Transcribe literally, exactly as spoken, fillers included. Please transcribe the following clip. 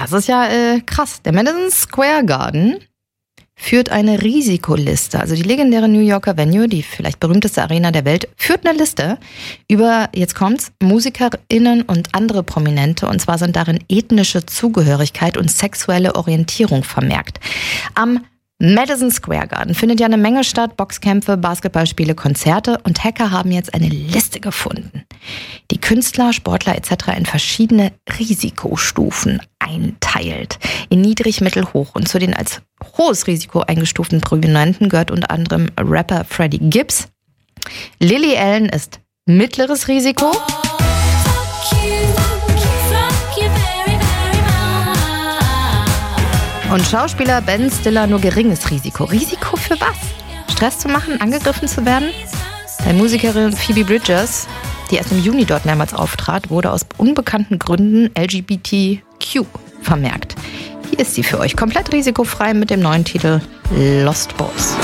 Das ist ja äh, krass. Der Madison Square Garden führt eine Risikoliste. Also die legendäre New Yorker Venue, die vielleicht berühmteste Arena der Welt, führt eine Liste über, jetzt kommt's, MusikerInnen und andere Prominente. Und zwar sind darin ethnische Zugehörigkeit und sexuelle Orientierung vermerkt. Am Madison Square Garden findet ja eine Menge statt, Boxkämpfe, Basketballspiele, Konzerte, und Hacker haben jetzt eine Liste gefunden, die Künstler, Sportler et cetera in verschiedene Risikostufen einteilt, in niedrig, mittel, hoch. Und zu den als hohes Risiko eingestuften Prominenten gehört unter anderem Rapper Freddie Gibbs. Lily Allen ist mittleres Risiko. Und Schauspieler Ben Stiller nur geringes Risiko. Risiko für was? Stress zu machen, angegriffen zu werden? Die Musikerin Phoebe Bridgers, die erst im Juni dort mehrmals auftrat, wurde aus unbekannten Gründen L G B T Q vermerkt. Hier ist sie für euch komplett risikofrei mit dem neuen Titel Lost Boys.